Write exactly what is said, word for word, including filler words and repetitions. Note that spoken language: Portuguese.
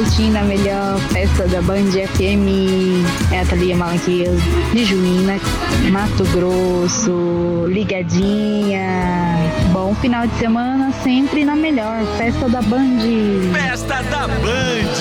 curtindo a melhor festa da Band F M. É a Thalia Malaquias de Juína, Mato Grosso, ligadinha. Bom final de semana, sempre na melhor festa da Band. Festa da Band.